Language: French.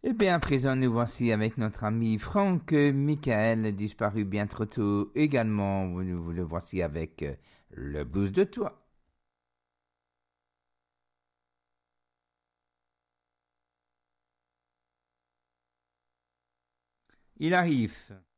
Eh bien, à présent, nous voici avec notre ami Franck Michael, disparu bien trop tôt également. Vous le voici avec le blues de toi. Il arrive.